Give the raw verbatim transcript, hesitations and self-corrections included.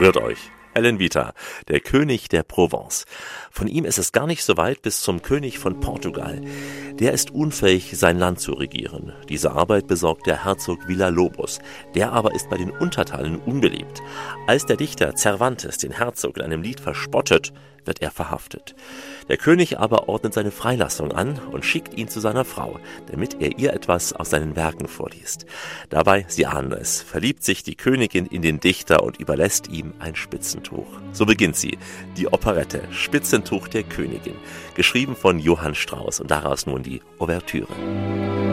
rührt euch. Alan Vita, der König der Provence. Von ihm ist es gar nicht so weit bis zum König von Portugal. Der ist unfähig, sein Land zu regieren. Diese Arbeit besorgt der Herzog Villa-Lobos. Der aber ist bei den Untertanen unbeliebt. Als der Dichter Cervantes den Herzog in einem Lied verspottet, wird er verhaftet. Der König aber ordnet seine Freilassung an und schickt ihn zu seiner Frau, damit er ihr etwas aus seinen Werken vorliest. Dabei, Sie ahnen es, verliebt sich die Königin in den Dichter und überlässt ihm ein Spitzentuch. So beginnt sie, die Operette Spitzentuch der Königin, geschrieben von Johann Strauss und daraus nun die Ouvertüre.